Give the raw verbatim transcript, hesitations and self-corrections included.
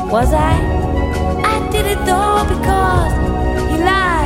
Was I? I did it though because you lied.